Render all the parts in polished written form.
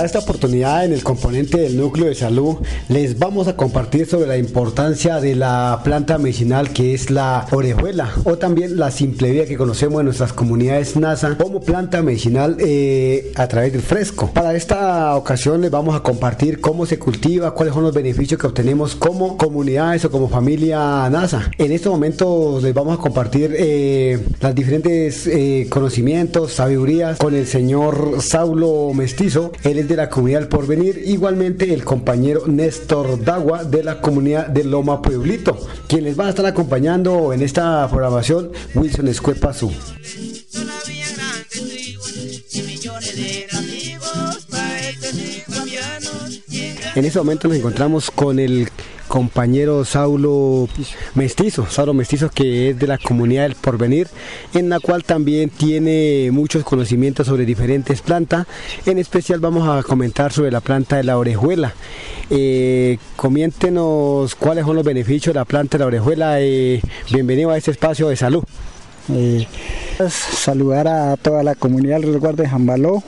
En esta oportunidad, en el componente del núcleo de salud, les vamos a compartir sobre la importancia de la planta medicinal que es la orejuela, o también la simplevía que conocemos en nuestras comunidades Nasa como planta medicinal a través del fresco. Para esta ocasión les vamos a compartir cómo se cultiva, cuáles son los beneficios que obtenemos como comunidades o como familia Nasa. En estos momentos les vamos a compartir las diferentes conocimientos, sabidurías con el señor Saulo Mestizo. Él es de la comunidad del Porvenir, igualmente el compañero Néstor Dagua de la comunidad de Loma Pueblito, quien les va a estar acompañando en esta programación, Wilson Escuepazú. En este momento nos encontramos con el compañero Saulo Mestizo, que es de la comunidad del Porvenir, en la cual también tiene muchos conocimientos sobre diferentes plantas. En especial vamos a comentar sobre la planta de la orejuela. Coméntenos cuáles son los beneficios de la planta de la orejuela. Bienvenido a este espacio de salud. Saludar a toda la comunidad del resguardo de Jambaló.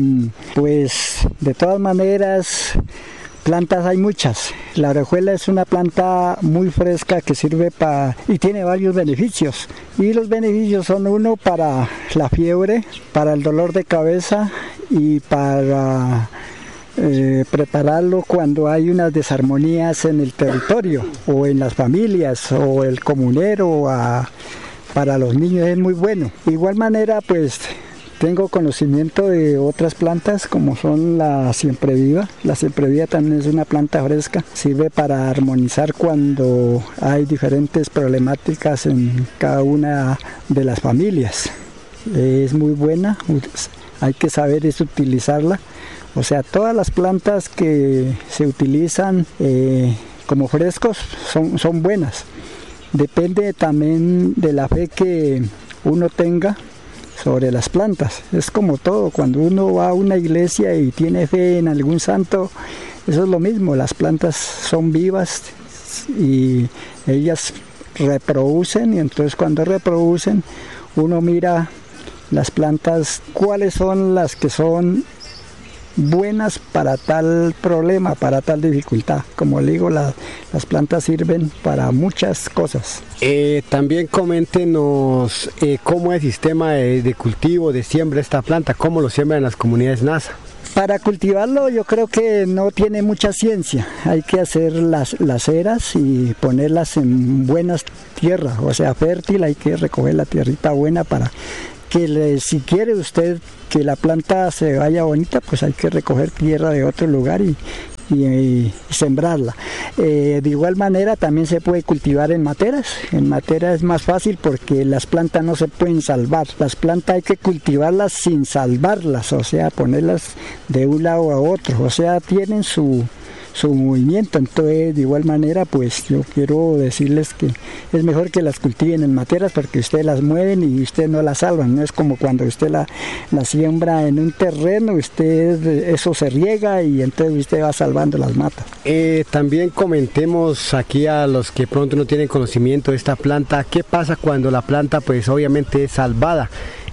Pues de todas maneras, plantas hay muchas. La orejuela es una planta muy fresca que sirve y tiene varios beneficios. Y los beneficios son: uno, para la fiebre, para el dolor de cabeza y para prepararlo cuando hay unas desarmonías en el territorio o en las familias o el comunero. Para los niños es muy bueno. De igual manera, pues tengo conocimiento de otras plantas como son la siempreviva. La siempreviva también es una planta fresca, sirve para armonizar cuando hay diferentes problemáticas en cada una de las familias. Es muy buena, hay que saber utilizarla. O sea, todas las plantas que se utilizan como frescos son buenas. Depende también de la fe que uno tenga sobre las plantas. Es como todo, cuando uno va a una iglesia y tiene fe en algún santo, eso es lo mismo. Las plantas son vivas y ellas reproducen, y entonces cuando reproducen uno mira las plantas, cuáles son las que son buenas para tal problema, para tal dificultad. Como le digo, las plantas sirven para muchas cosas. También coméntenos cómo es el sistema de cultivo, de siembra de esta planta, cómo lo siembran en las comunidades Nasa. Para cultivarlo yo creo que no tiene mucha ciencia. Hay que hacer las eras y ponerlas en buenas tierras, o sea, fértil. Hay que recoger la tierrita buena para que si quiere usted que la planta se vaya bonita, pues hay que recoger tierra de otro lugar y sembrarla. De igual manera también se puede cultivar en materas. En materas es más fácil porque las plantas no se pueden salvar. Las plantas hay que cultivarlas sin salvarlas, o sea, ponerlas de un lado a otro, o sea, tienen su movimiento. Entonces, de igual manera, pues yo quiero decirles que es mejor que las cultiven en materas, porque ustedes las mueven y ustedes no las salvan. No es como cuando usted la siembra en un terreno, eso se riega y entonces usted va salvando las matas. También comentemos aquí a los que pronto no tienen conocimiento de esta planta, ¿qué pasa cuando la planta pues obviamente es salvada?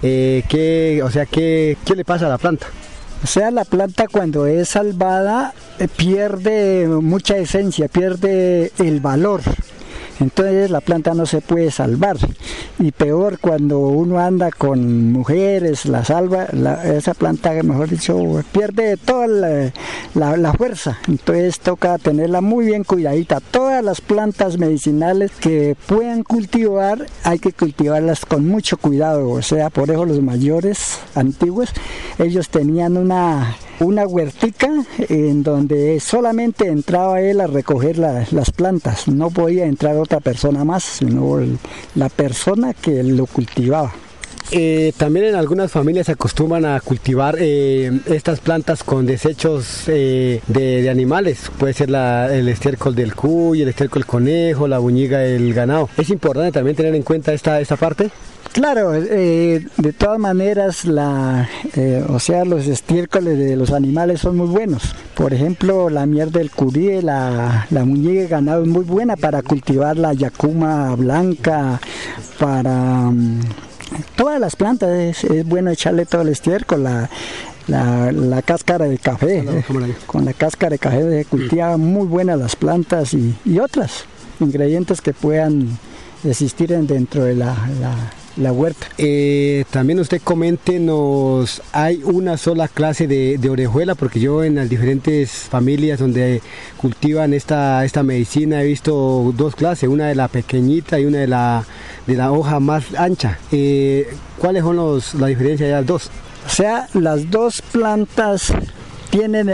¿Qué le pasa a la planta? O sea, la planta cuando es salvada pierde mucha esencia, pierde el valor. Entonces la planta no se puede salvar. Y peor cuando uno anda con mujeres, la salva, esa planta, mejor dicho, pierde toda la fuerza. Entonces toca tenerla muy bien cuidadita. Todas las plantas medicinales que puedan cultivar, hay que cultivarlas con mucho cuidado. O sea, por eso los mayores antiguos, ellos tenían una huertica en donde solamente entraba él a recoger las plantas. No podía entrar otra persona más, sino la persona que lo cultivaba. También en algunas familias se acostumbran a cultivar estas plantas con desechos de animales. Puede ser el estiércol del cuy, el estiércol del conejo, la buñiga del ganado. ¿Es importante también tener en cuenta esta parte? Claro, de todas maneras, los estiércoles de los animales son muy buenos. Por ejemplo, la miel del curí, la muñeca de ganado es muy buena para cultivar la yacuma blanca, para todas las plantas es bueno echarle todo el estiércol. la cáscara de café. Con la cáscara de café se cultivan muy buenas las plantas y otros ingredientes que puedan existir dentro de la huerta. También usted coméntenos, ¿hay una sola clase de orejuela? Porque yo en las diferentes familias donde cultivan esta medicina he visto dos clases, una de la pequeñita y una de la hoja más ancha. ¿Cuáles son la diferencia de las dos? O sea, las dos plantas tienen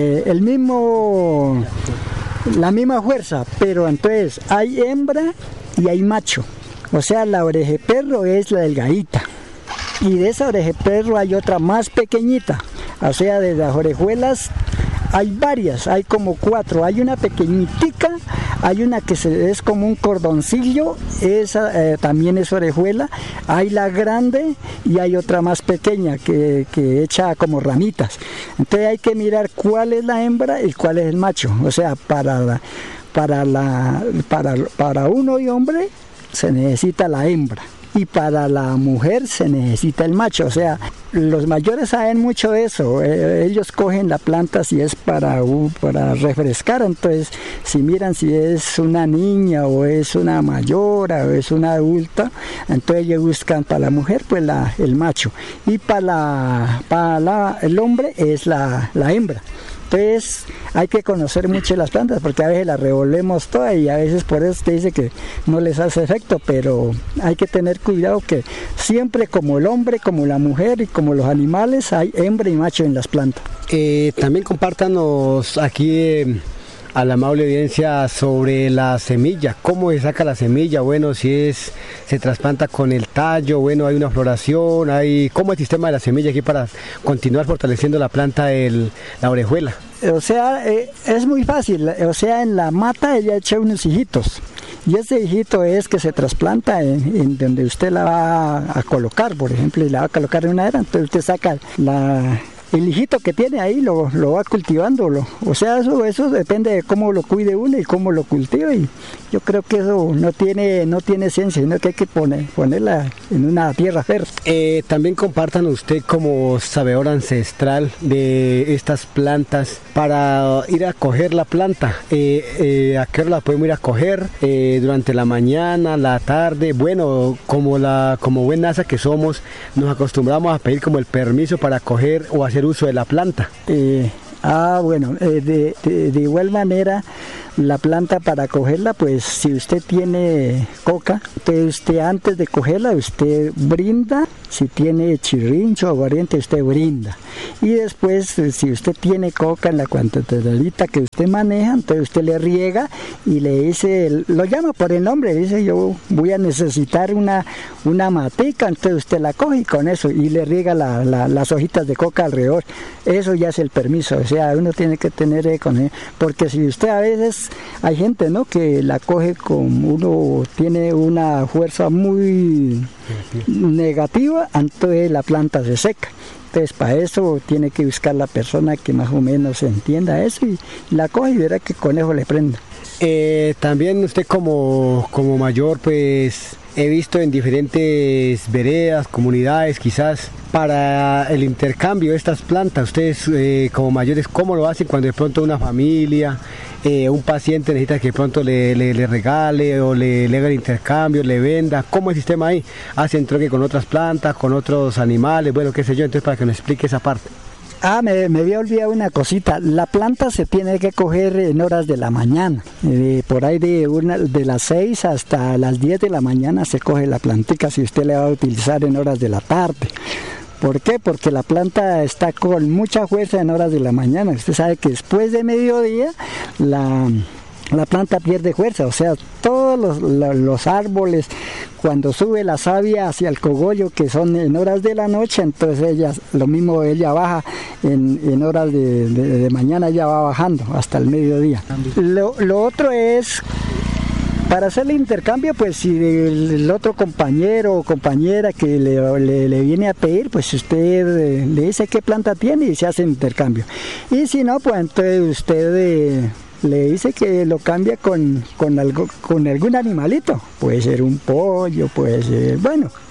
la misma fuerza, pero entonces hay hembra y hay macho. O sea, la orejeperro es la delgadita. Y de esa orejeperro hay otra más pequeñita. O sea, de las orejuelas hay varias, hay como 4. Hay una pequeñitica, hay una que es como un cordoncillo, esa también es orejuela. Hay la grande y hay otra más pequeña que echa como ramitas. Entonces hay que mirar cuál es la hembra y cuál es el macho. O sea, para uno y hombre se necesita la hembra y para la mujer se necesita el macho. O sea, los mayores saben mucho de eso. Ellos cogen la planta si es para refrescar. Entonces, si miran si es una niña o es una mayor o es una adulta, entonces ellos buscan para la mujer pues el macho y para el hombre es la hembra. Entonces hay que conocer mucho las plantas porque a veces las revolvemos todas y a veces por eso te dice que no les hace efecto, pero hay que tener cuidado que siempre como el hombre, como la mujer y como los animales hay hembra y macho en las plantas. También compártanos aquí a la amable audiencia sobre la semilla, cómo se saca la semilla, bueno, si se trasplanta con el tallo, bueno, hay una floración, cómo es el sistema de la semilla aquí para continuar fortaleciendo la planta la orejuela. O sea, es muy fácil, o sea, en la mata ella echa unos hijitos y ese hijito es que se trasplanta en donde usted la va a colocar, por ejemplo, y la va a colocar en una era, entonces usted saca el hijito que tiene ahí lo va cultivando, o sea, eso depende de cómo lo cuide uno y cómo lo cultive, y yo creo que eso no tiene ciencia, sino que hay que ponerla en una tierra fértil. También compartan usted como sabedor ancestral de estas plantas para ir a coger la planta, ¿a qué hora la podemos ir a coger? Durante la mañana, la tarde, bueno, como buen NASA que somos, nos acostumbramos a pedir como el permiso para coger o hacer uso de la planta. Bueno, de igual manera la planta para cogerla, pues si usted tiene coca, entonces usted antes de cogerla usted brinda, si tiene chirrincho o aguardiente usted brinda, y después si usted tiene coca en la cuantitadita que usted maneja, entonces usted le riega y le dice, lo llama por el nombre, dice yo voy a necesitar una matica, entonces usted la coge y con eso, y le riega las hojitas de coca alrededor, eso ya es el permiso, o sea, uno tiene que tener con él, porque si usted a veces hay gente, ¿no?, que la coge uno tiene una fuerza muy negativa, entonces la planta se seca. Entonces para eso tiene que buscar la persona que más o menos entienda eso y la coge y verá que con eso le prenda. También usted como mayor, pues he visto en diferentes veredas, comunidades quizás, para el intercambio de estas plantas. Ustedes como mayores, ¿cómo lo hacen cuando de pronto una familia, un paciente necesita que de pronto le regale o le haga el intercambio, le venda? ¿Cómo es el sistema ahí? ¿Hacen troque con otras plantas, con otros animales? Bueno, qué sé yo, entonces para que nos explique esa parte. Me había olvidado una cosita. La planta se tiene que coger en horas de la mañana. Por ahí de las 6 hasta las 10 de la mañana se coge la plantica si usted la va a utilizar en horas de la tarde. ¿Por qué? Porque la planta está con mucha fuerza en horas de la mañana. Usted sabe que después de mediodía la planta pierde fuerza, o sea, todos los árboles, cuando sube la savia hacia el cogollo, que son en horas de la noche, entonces ella baja en horas de mañana, ella va bajando hasta el mediodía. Lo otro es, para hacer el intercambio, pues si el otro compañero o compañera que le viene a pedir, pues usted le dice qué planta tiene y se hace el intercambio. Y si no, pues entonces usted le dice que lo cambia con algún animalito, puede ser un pollo, puede ser, bueno,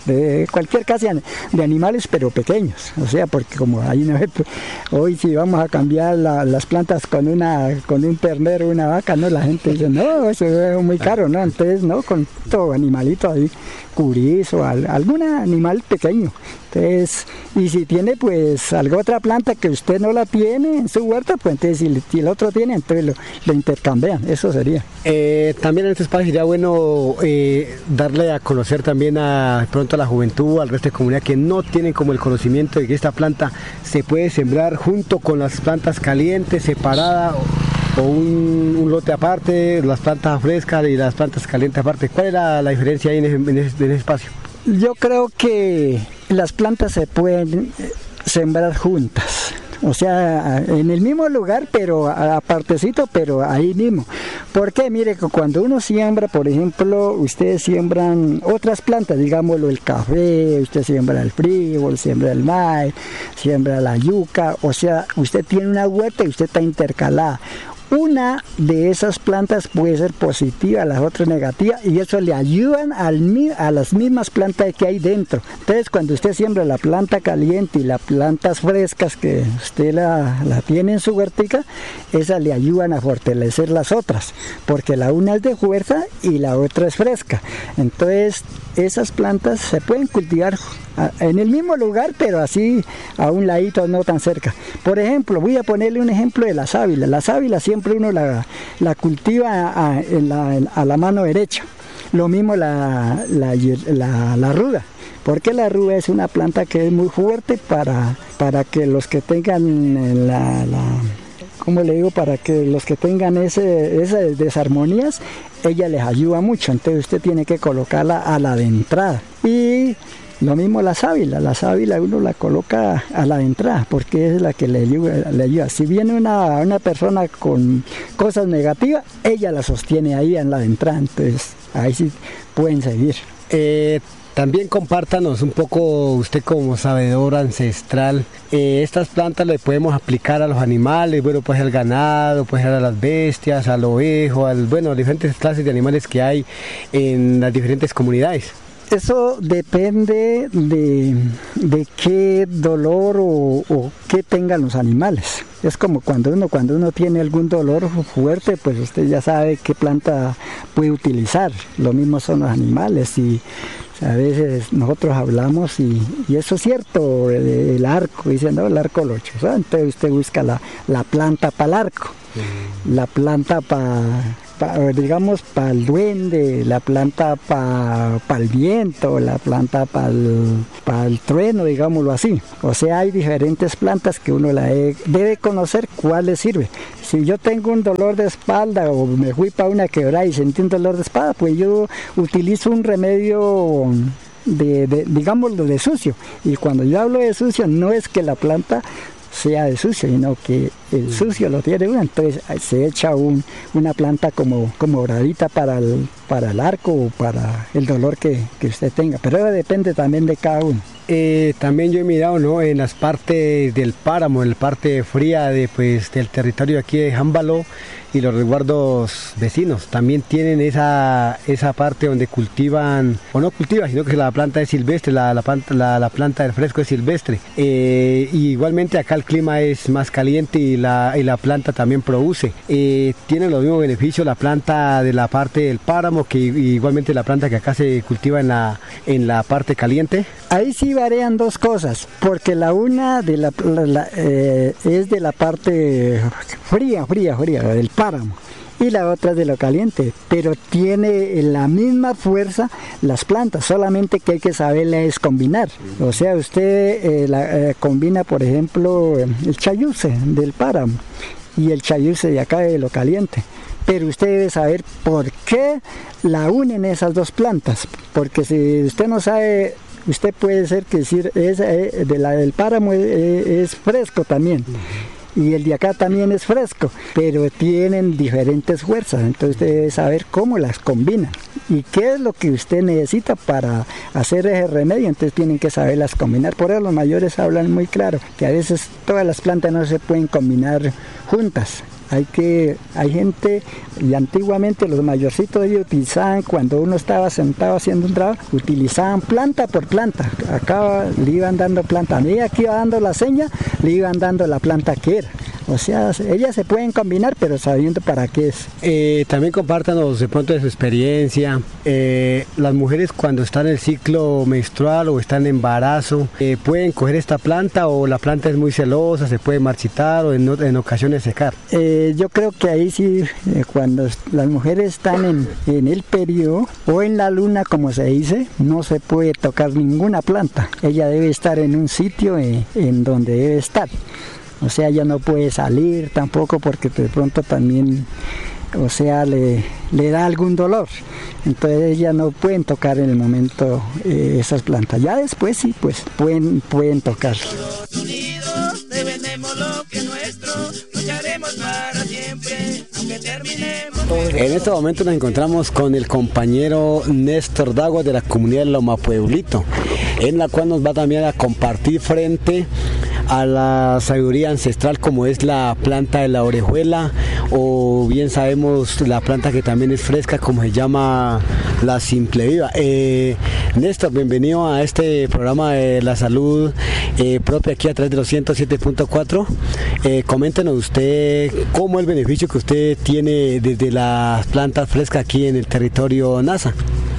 de cualquier casa de animales, pero pequeños. O sea, porque como ahí no es, hoy si vamos a cambiar las plantas con un ternero, una vaca, no, la gente dice, no, eso es muy caro, ¿no? Entonces, no, con todo animalito ahí, curizo, algún animal pequeño. Entonces, y si tiene pues alguna otra planta que usted no la tiene en su huerta, pues entonces si el otro tiene, entonces lo intercambian, eso sería. También en este espacio sería bueno darle a conocer también pronto a la juventud, al resto de comunidad que no tienen como el conocimiento de que esta planta se puede sembrar junto con las plantas calientes, separada, o un lote aparte, las plantas frescas y las plantas calientes aparte. ¿Cuál es la diferencia ahí en ese espacio? Yo creo que las plantas se pueden sembrar juntas, o sea, en el mismo lugar, pero apartecito, pero ahí mismo. Porque mire que cuando uno siembra, por ejemplo, ustedes siembran otras plantas, digámoslo el café, usted siembra el frijol, siembra el maíz, siembra la yuca, o sea, usted tiene una huerta y usted está intercalada. Una de esas plantas puede ser positiva, las otras negativas, y eso le ayudan a las mismas plantas que hay dentro. Entonces, cuando usted siembra la planta caliente y las plantas frescas que usted la tiene en su huertica, esas le ayudan a fortalecer las otras, porque la una es de fuerza y la otra es fresca. Entonces, esas plantas se pueden cultivar en el mismo lugar, pero así a un ladito, no tan cerca. Por ejemplo, voy a ponerle un ejemplo de la sábila. La sábila siempre uno la cultiva a la mano derecha. Lo mismo la ruda, porque la ruda es una planta que es muy fuerte para que los que tengan ¿cómo le digo? Para que los que tengan esas desarmonías, ella les ayuda mucho. Entonces usted tiene que colocarla a la de entrada. Y lo mismo la sábila uno la coloca a la entrada porque es la que le ayuda. Si viene una persona con cosas negativas, ella la sostiene ahí en la entrada, entonces ahí sí pueden seguir. También compártanos un poco, usted como sabedor ancestral, estas plantas le podemos aplicar a los animales, bueno, pues al ganado, pues a las bestias, al ovejo, diferentes clases de animales que hay en las diferentes comunidades. Eso depende de qué dolor o qué tengan los animales. Es como cuando uno tiene algún dolor fuerte, pues usted ya sabe qué planta puede utilizar. Lo mismo son los animales y a veces nosotros hablamos y eso es cierto, el arco, dicen, no, el arco lo choza, entonces usted busca la planta para el arco, la planta digamos para el duende, la planta para el viento, la planta para el trueno, digámoslo así. O sea, hay diferentes plantas que uno debe conocer cuál le sirve. Si yo tengo un dolor de espalda o me fui para una quebrada y sentí un dolor de espalda, pues yo utilizo un remedio digámoslo de sucio. Y cuando yo hablo de sucio, no es que la planta sea de sucio, sino que el sucio lo tiene uno, entonces se echa una planta como doradita para el arco o para el dolor que usted tenga, pero eso depende también de cada uno. También yo he mirado, ¿no?, en las partes del páramo, en la parte fría del territorio aquí de Jambaló y los resguardos vecinos, también tienen esa parte donde cultivan, o no cultivan, sino que la planta es silvestre, la planta del fresco es silvestre. Y igualmente acá el clima es más caliente y la planta también produce. Tiene los mismos beneficios la planta de la parte del páramo que igualmente la planta que acá se cultiva en la parte caliente. Ahí sí varían dos cosas, porque la una es de la parte fría, del páramo, y la otra es de lo caliente, pero tiene la misma fuerza las plantas, solamente que hay que saberlas combinar. O sea, usted combina, por ejemplo, el chayuse del páramo y el chayuse de acá de lo caliente. Pero usted debe saber por qué la unen esas dos plantas, porque si usted no sabe, usted puede ser que decir, del páramo es fresco también. Y el de acá también es fresco, pero tienen diferentes fuerzas, entonces usted debe saber cómo las combina y qué es lo que usted necesita para hacer ese remedio, entonces tienen que saberlas combinar. Por eso los mayores hablan muy claro, que a veces todas las plantas no se pueden combinar juntas, Hay gente, y antiguamente los mayorcitos ellos utilizaban, cuando uno estaba sentado haciendo un trabajo, utilizaban planta por planta. Acá le iban dando planta. A medida que iba dando la seña, le iban dando la planta que era. O sea, ellas se pueden combinar, pero sabiendo para qué es. También compártanos de pronto de su experiencia. Las mujeres cuando están en el ciclo menstrual o están en embarazo, ¿pueden coger esta planta o la planta es muy celosa, se puede marchitar o en ocasiones secar? Yo creo que ahí sí, cuando las mujeres están en el periodo o en la luna, como se dice, no se puede tocar ninguna planta. Ella debe estar en un sitio en donde debe estar. O sea, ella no puede salir tampoco porque de pronto también, o sea, le da algún dolor. Entonces ella no pueden tocar en el momento esas plantas. Ya después sí, pues pueden tocar. Todos unidos defendemos lo que es nuestro, lucharemos para siempre, aunque terminemos. En este momento nos encontramos con el compañero Néstor Dagua de la comunidad de Loma Pueblito, en la cual nos va también a compartir frente a la sabiduría ancestral como es la planta de la orejuela, o bien sabemos la planta que también es fresca como se llama la simple viva. Néstor, bienvenido a este programa de la salud propia aquí a través de los 107.4. Coméntenos usted cómo es el beneficio que usted tiene desde las plantas frescas aquí en el territorio NASA.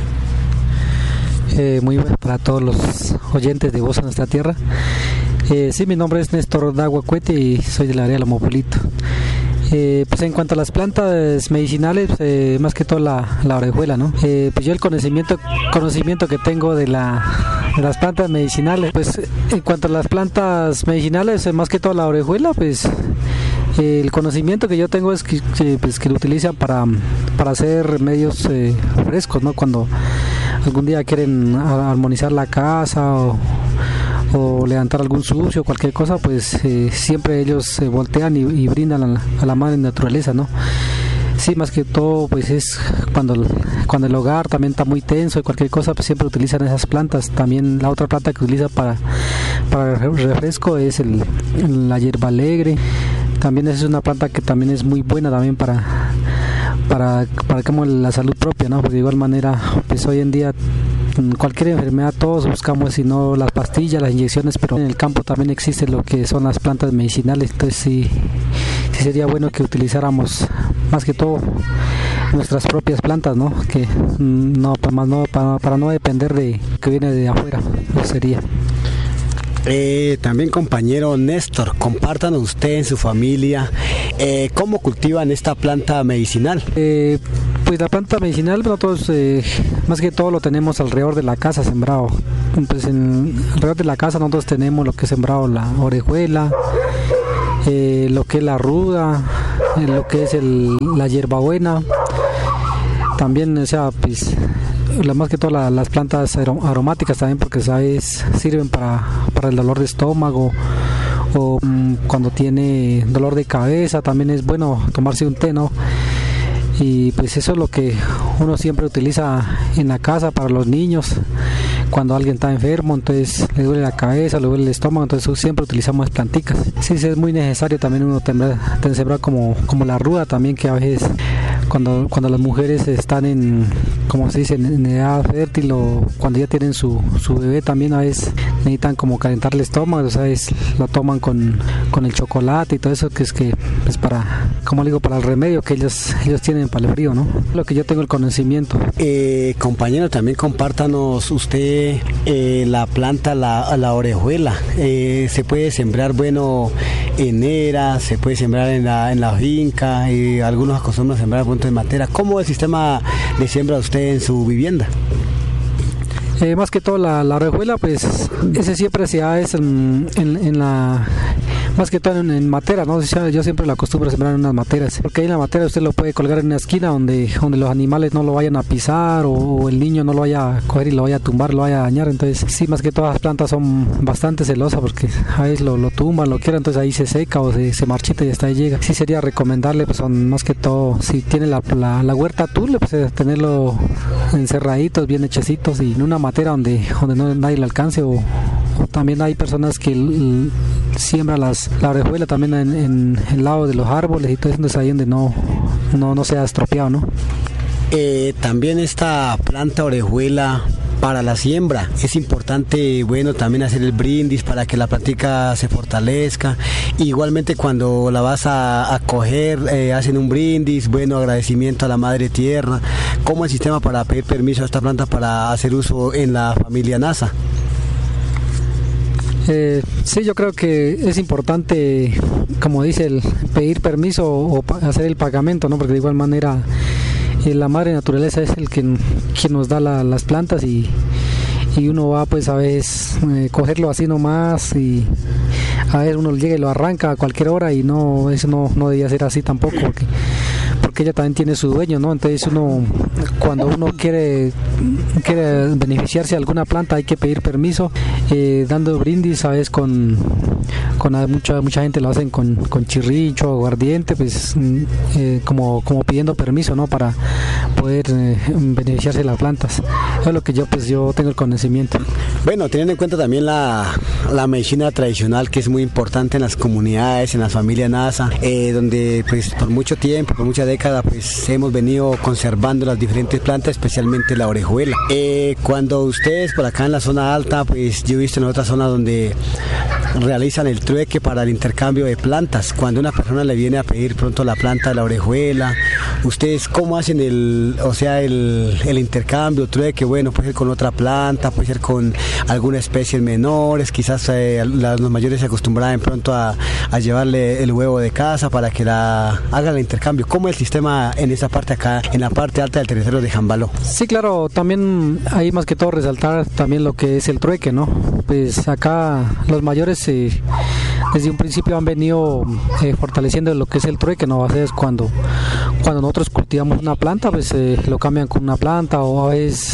Muy bueno para todos los oyentes de Voz a Nuestra Tierra. Sí, mi nombre es Néstor Dagua Cuete y soy del área de Loma Pueblito. Pues en cuanto a las plantas medicinales, más que todo la orejuela, ¿no? Pues yo el conocimiento que tengo de las plantas medicinales, pues en cuanto a las plantas medicinales, más que todo la orejuela, pues el conocimiento que yo tengo es que lo utilizan para hacer remedios frescos, ¿no? Cuando algún día quieren armonizar la casa o levantar algún sucio, cualquier cosa, pues siempre ellos se voltean y brindan a la madre naturaleza, ¿no? Sí, más que todo, pues es cuando el hogar también está muy tenso y cualquier cosa, pues siempre utilizan esas plantas. También la otra planta que utiliza para refresco es la hierba alegre. También es una planta que también es muy buena también para como la salud propia, ¿no? Porque de igual manera, pues hoy en día cualquier enfermedad todos buscamos, si no las pastillas, las inyecciones, pero en el campo también existe lo que son las plantas medicinales. Entonces sí sería bueno que utilizáramos más que todo nuestras propias plantas, ¿no? Que para no depender de que viene de afuera. Eso sería. También compañero Néstor, compártanos usted en su familia cómo cultivan esta planta medicinal. Pues la planta medicinal nosotros más que todo lo tenemos alrededor de la casa sembrado. Pues alrededor de la casa nosotros tenemos lo que es sembrado la orejuela, lo que es la ruda, lo que es la hierbabuena. También, o sea, pues más que todo las plantas aromáticas también, porque sabes sirven para el dolor de estómago o cuando tiene dolor de cabeza también es bueno tomarse un té, ¿no? Y pues eso es lo que uno siempre utiliza en la casa para los niños cuando alguien está enfermo, entonces le duele la cabeza, le duele el estómago, entonces siempre utilizamos planticas. Sí, es muy necesario también uno sembrar como la ruda también, que a veces cuando las mujeres están en, como se dice, en edad fértil o cuando ya tienen su bebé, también a veces necesitan como calentar el estómago, ¿sabes? Lo toman con el chocolate y todo eso, que es pues para, como digo, para el remedio que ellos tienen para el frío, ¿no? Lo que yo tengo el conocimiento. Compañero, también compártanos usted la planta, la orejuela. Se puede sembrar, bueno, en eras, se puede sembrar en la finca, algunos acostumbran a sembrar a punto de matera. ¿Cómo es el sistema de siembra de usted en su vivienda? Más que todo la orejuela, pues ese siempre se da en la, más que todo en matera, ¿no? Yo siempre la acostumbro a sembrar en unas materas, porque ahí en la matera usted lo puede colgar en una esquina donde los animales no lo vayan a pisar o el niño no lo vaya a coger y lo vaya a tumbar, lo vaya a dañar. Entonces sí, más que todas las plantas son bastante celosas porque a veces lo tumban, lo quieren, entonces ahí se seca o se marchita y hasta ahí llega. Sí sería recomendable, pues son más que todo, si tiene la huerta Tule, pues tenerlo encerraditos, bien hechecitos y en una matera donde nadie le alcance, o también hay personas que siembra la orejuela también en el lado de los árboles y todo eso, entonces ahí donde no sea estropeado, ¿no? También esta planta orejuela para la siembra es importante, bueno, también hacer el brindis para que la plantica se fortalezca. Igualmente cuando la vas a coger, hacen un brindis, bueno, agradecimiento a la madre tierra. ¿Cómo el sistema para pedir permiso a esta planta para hacer uso en la familia NASA? Sí, yo creo que es importante, como dice, el pedir permiso o hacer el pagamento, ¿no? Porque de igual manera la madre naturaleza es el quien nos da las plantas y uno va pues a veces cogerlo así nomás y a veces uno llega y lo arranca a cualquier hora y eso no debería ser así tampoco porque ella también tiene su dueño, ¿no? Entonces cuando uno quiere beneficiarse de alguna planta hay que pedir permiso, dando brindis, a veces con mucha gente lo hacen con chirricho, aguardiente, pues como pidiendo permiso, ¿no? Para poder beneficiarse de las plantas. Eso es lo que yo tengo el conocimiento. Bueno, teniendo en cuenta también la medicina tradicional, que es muy importante en las comunidades, en las familias NASA, donde pues por mucho tiempo, por muchas décadas, pues hemos venido conservando las diferentes plantas, especialmente la orejuela. Cuando ustedes por acá en la zona alta, pues yo he visto en otra zona donde realizan el trueque para el intercambio de plantas. Cuando una persona le viene a pedir pronto la planta de la orejuela, ¿ustedes cómo hacen el intercambio, trueque? Bueno, puede ser con otra planta, puede ser con alguna especie menores, quizás los mayores se acostumbraban pronto a llevarle el huevo de casa para que hagan el intercambio. ¿Cómo es el sistema en esa parte acá, en la parte alta del territorio de Jambaló? Sí, claro, también hay más que todo resaltar también lo que es el trueque, ¿no? Pues acá los mayores desde un principio han venido fortaleciendo lo que es el trueque, ¿no? A veces cuando nosotros cultivamos una planta, pues lo cambian con una planta o a veces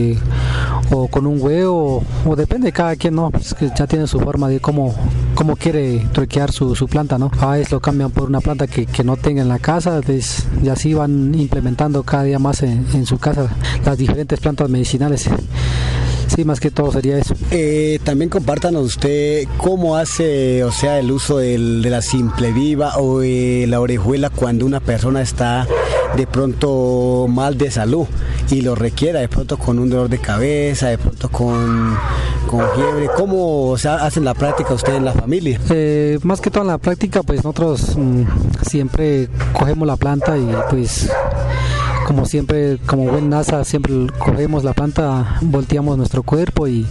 o con un huevo, o depende de cada quien, ¿no? Pues que ya tiene su forma de cómo quiere truequear su planta, ¿no? A veces lo cambian por una planta que no tenga en la casa, pues, y así van implementando cada día más en su casa las diferentes plantas medicinales. Sí, más que todo sería eso. También compártanos usted cómo hace, el uso de la simple viva o la orejuela cuando una persona está de pronto mal de salud y lo requiera, de pronto con un dolor de cabeza, de pronto con fiebre. ¿Cómo hacen la práctica usted en la familia? Más que todo en la práctica, pues nosotros siempre cogemos la planta y pues como siempre, como buen NASA, siempre cogemos la planta, volteamos nuestro cuerpo y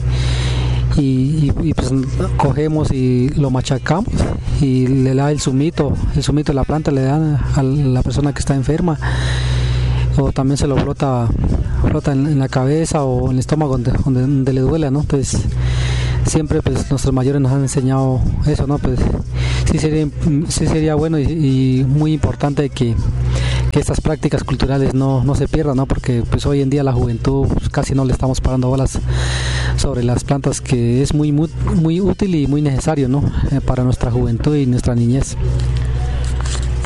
pues cogemos y lo machacamos y le da el zumito de la planta, le dan a la persona que está enferma, o también se lo frota en la cabeza o en el estómago donde le duela, ¿no? Entonces siempre pues nuestros mayores nos han enseñado eso, ¿no? Pues sí sería bueno y muy importante que estas prácticas culturales no se pierdan, ¿no? Porque pues hoy en día la juventud pues, casi no le estamos parando bolas sobre las plantas, que es muy útil y muy necesario, ¿no? Para nuestra juventud y nuestra niñez.